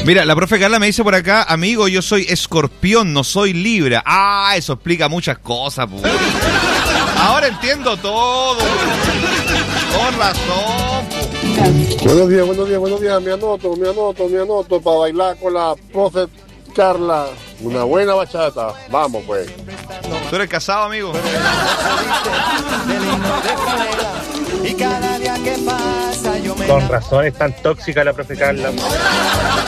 Mira, la profe Carla me dice por acá, amigo, yo soy escorpión, no soy Libra. Ah, eso explica muchas cosas, pues. Ahora entiendo todo. Con razón, pues. Buenos días. Me anoto para bailar con la profe Carla. Una buena bachata. Vamos, pues. ¿Tú eres casado, amigo? Con razón es tan tóxica la profe Carla.